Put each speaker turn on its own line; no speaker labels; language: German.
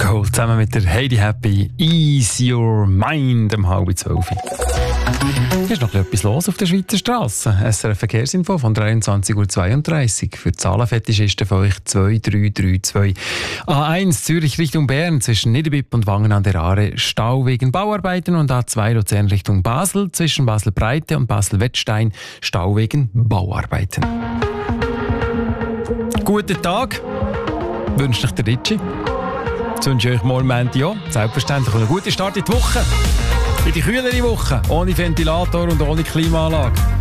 geholt, zusammen mit der Heidi Happy «Ease Your Mind» um 11:30. Hier ist noch etwas los auf der Schweizer Straße. SRF Verkehrsinfo von 23:32 Uhr. Für Zahlenfetischisten von euch 2332. A1 Zürich Richtung Bern zwischen Niederbipp und Wangen an der Aare Stau wegen Bauarbeiten und A2 Luzern Richtung Basel zwischen Basel-Breite und Basel-Wettstein Stau wegen Bauarbeiten. Guten Tag, wünscht euch der Ritschi. Jetzt wünsche ich euch morgen Montag auch. Selbstverständlich einen guten Start in die Woche. In die kühlere Woche, ohne Ventilator und ohne Klimaanlage.